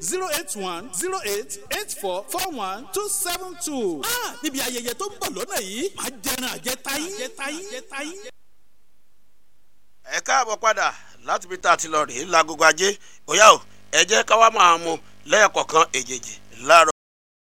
08108844172. níbi ayẹyẹ tó ń bọ̀ lọ́nà yìí máa jẹran àjẹtáyé. ẹ káàbọ̀ padà láti bí tá a ti lọ rèé lágogo ajé. ó yá o ẹ jẹ́ ká wá máa mú lẹ́ẹ̀kọ̀ọ̀kan èjèèjì láàárọ̀.